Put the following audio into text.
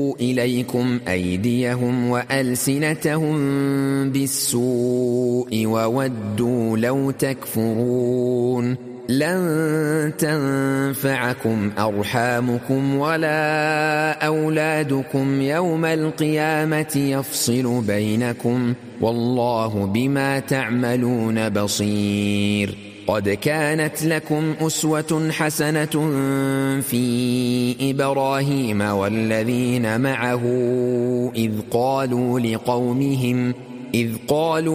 إليكم أيديهم وألسنتهم بالسوء وودوا لو تكفرون لن تنفعكم أرحامكم ولا أولادكم يوم القيامة يفصل بينكم والله بما تعملون بصير. قد كانت لكم أسوة حسنة في إبراهيم والذين معه إذ قالوا